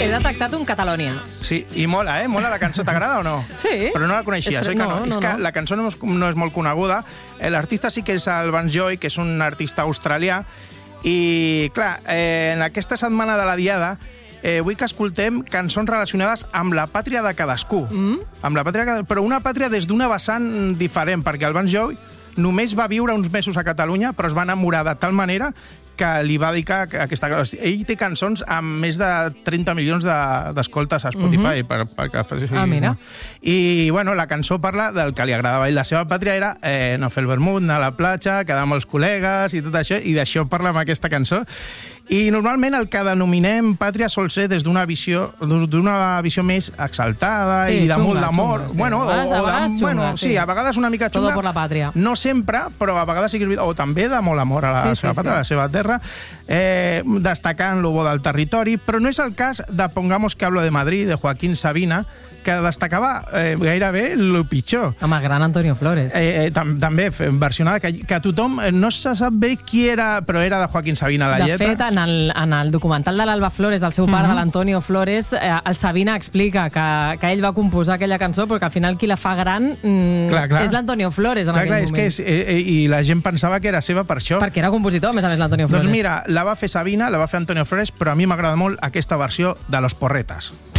He detectat un Catalonia. Sí, i mola, eh? Mola la cançó. T'agrada o no? Sí. Però no la coneixies, oi que no? És que la cançó no és molt coneguda. L'artista sí que és el Vance Joy, que és un artista australià. I, clar, en aquesta setmana de la Diada vull que escoltem cançons relacionades amb la pàtria de cadascú. Amb la pàtria, però una pàtria des d'una vessant diferent, perquè el Vance Joy només va viure uns mesos a Catalunya, però es va enamorar de tal manera que li va dedicar aquesta... Ell té cançons amb més de 30 milions d'escoltes a Spotify. Mira. I, bueno, la cançó parla del que li agradava. I la seva pàtria era no fer el vermut, anar a la platja, quedar amb els col·legues i tot això, i d'això parla amb aquesta cançó. I normalment el que denominem pàtria sol ser des d'una visió més exaltada i de molt d'amor. Sí, a vegades una mica xunga. Todo por la pàtria. No sempre, però a vegades sí que és veritat. O també de molt amor a la seva pàtria, a la seva terra, destacant lo bo del territori, però no és el cas de Pongamos que hablo de Madrid, de Joaquín Sabina, que destacava gairebé el pitjor. Home, gran Antonio Flores. També versionada, que tothom no se sap bé qui era, però era de Joaquín Sabina la lletra. De fet, en el documental de l'Alba Flores, del seu pare, de l'Antonio Flores, el Sabina explica que ell va composar aquella cançó perquè al final qui la fa gran és l'Antonio Flores en aquell moment. I la gent pensava que era seva per això. Perquè era compositor, a més l'Antonio Flores. Doncs mira, la va fer Sabina, la va fer Antonio Flores, però a mi m'agrada molt aquesta versió de Los Porretas.